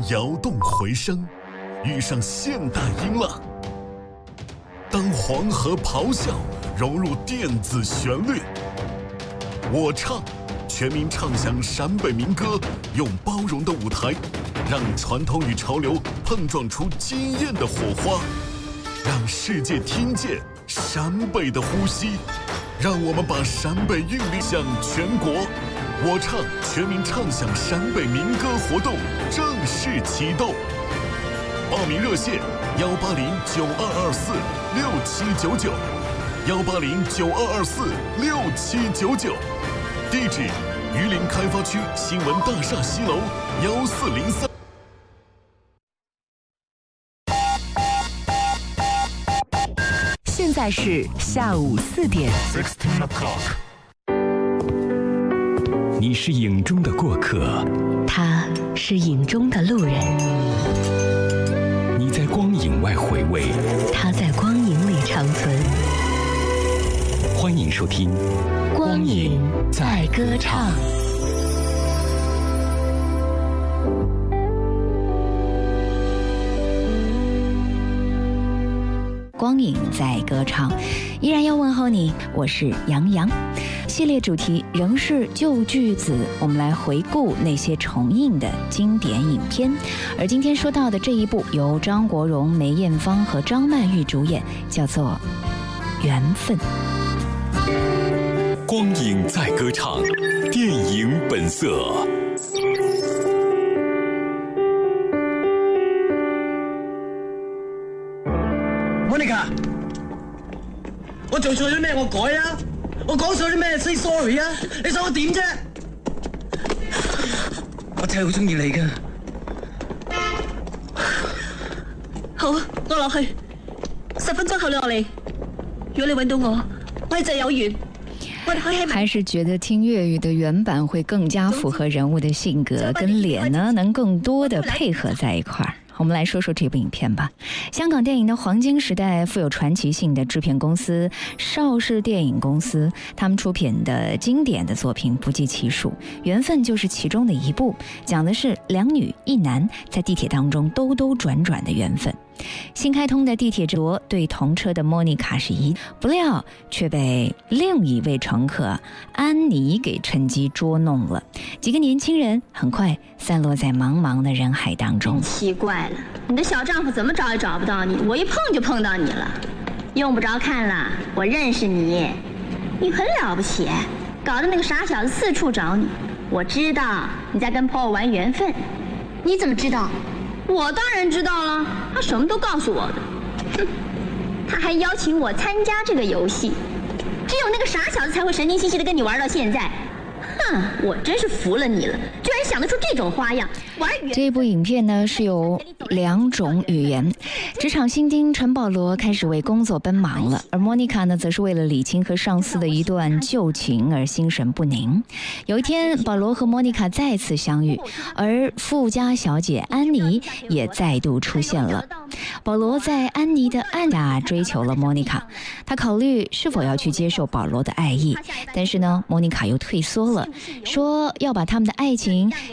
摇动回声，遇上现代音浪。当黄河咆哮融入电子旋律，我唱，全民唱响陕北民歌，用包容的舞台，让传统与潮流碰撞出惊艳的火花，让世界听见陕北的呼吸，让我们把陕北运力向全国。我唱，全民唱响陕北民歌活动正式启动，报名热线18092246799，18092246799，地址榆林开发区新闻大厦西楼1403。 现在是下午4点。 你是影中的过客， 他是影中的路人。 你在光影外回味， 他在光影里长存。 欢迎收听 《光影在歌唱》。光影在歌唱，依然要问候你，我是杨洋。系列主题仍是旧句子，我们来回顾那些重映的经典影片。而今天说到的这一部由张国荣、梅艳芳和张曼玉主演，叫做《缘分》。 光影在歌唱，电影本色。 Monica， 我做錯咗咩？我改啊！我講錯咗咩 ？Say sorry 啊！你想我點啫？我真係好中意你噶。 好，我落去，10分鐘後你落嚟。如果你揾到我哋就有緣。 还是觉得听粤语的原版会更加符合人物的性格，跟脸呢能更多的配合在一块儿。我们来说说这部影片吧。香港电影的黄金时代，富有传奇性的制片公司邵氏电影公司，他们出品的经典的作品不计其数，《缘分》就是其中的一部，讲的是2女1男在地铁当中兜兜转转的缘分。新开通的地铁罗对同车的莫妮卡是一，不料却被另一位乘客安妮给趁机捉弄了。几个年轻人很快散落在茫茫的人海当中。 奇怪了，你的小丈夫怎么找也找不到你，我一碰就碰到你了。用不着看了，我认识你，你很了不起，搞得那个傻小子四处找你。我知道你在跟 Paul 玩缘分。你怎么知道？我当然知道了，他什么都告诉我的。哼，他还邀请我参加这个游戏，只有那个傻小子才会神经兮兮的跟你玩到现在。哼，我真是服了你了，居然想得出这种花样玩缘。 这部影片呢是有2种语言。职场新丁陈保罗开始为工作奔忙了，而莫妮卡呢则是为了理清和上司的一段旧情而心神不宁。有一天，保罗和莫妮卡再次相遇，而富家小姐安妮也再度出现了。保罗在安妮的暗下追求了莫妮卡，他考虑是否要去接受保罗的爱意，但是呢，莫妮卡又退缩了，说要把他们的爱情